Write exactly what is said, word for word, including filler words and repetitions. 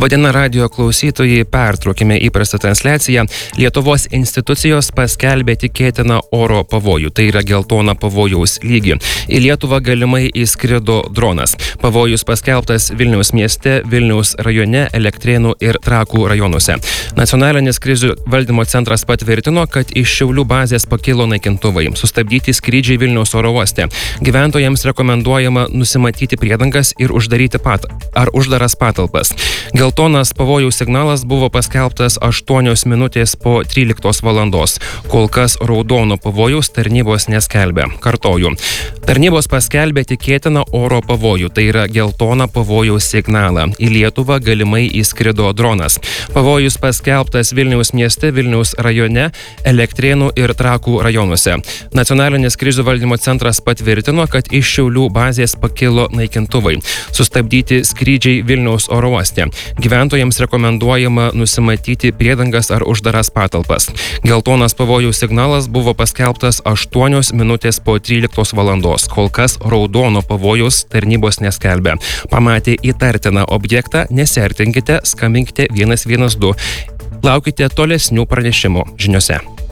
Labadiena radijo klausytojai, pertraukime įprastą transliaciją. Lietuvos institucijos paskelbė tikėtiną oro pavojų, tai yra geltoną pavojaus lygį. Į Lietuvą galimai įskrido dronas. Pavojus paskelbtas Vilniaus mieste, Vilniaus rajone, Elektrėnų ir Trakų rajonuose. Nacionalinis krizių valdymo centras patvirtino, kad iš Šiaulių bazės pakilo naikintuvai. Sustabdyti skrydžiai Vilniaus oro uoste. Gyventojams rekomenduojama nusimatyti priedangas ir uždaryti pat ar uždaras patalpas. Geltonas pavojaus signalas buvo paskelbtas aštuonios minutės po tryliktos valandos. Kol kas raudono pavojaus tarnybos neskelbia. Kartoju. Tarnybos paskelbė tikėtiną oro pavojų, tai yra geltoną pavojaus signalą. Į Lietuvą galimai įskrido dronas. Pavojus paskelbtas Vilniaus mieste, Vilniaus rajone, Elektrėnų ir Trakų rajonuose. Nacionalinis krizių valdymo centras patvirtino, kad iš Šiaulių bazės pakilo naikintuvai. Sustabdyti skrydžiai Vilniaus oro uoste. Gyventojams rekomenduojama nusimatyti priedangas ar uždaras patalpas. Geltonas pavojaus signalas buvo paskelbtas aštuonios minutės po tryliktos valandos. Kol kas raudono pavojaus tarnybos neskelbia. Pamatę įtartiną objektą, nesiartinkite, skambinkite vienas vienas du. Laukite tolesnių pranešimų žiniose.